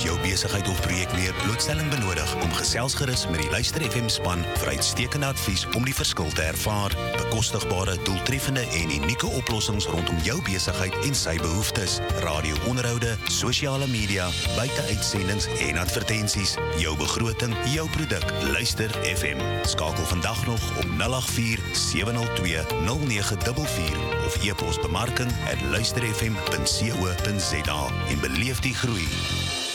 jou besigheid of projek meer blootstelling benodig, kom gesels gerus met die Luister FM span vir uitstekende advies om die verskil te ervaar. Bekostigbare, doeltreffende en unieke oplossings rondom jou besigheid en sy behoeftes. Radio-onderhoude, sosiale media, buite-uitsendings en advertensies. Jou begroting, jou produk. Luister FM. Skakel vandag nog op 084-702-0944 of e-pos bemarking@luisterfm.co.za en beleef die groei.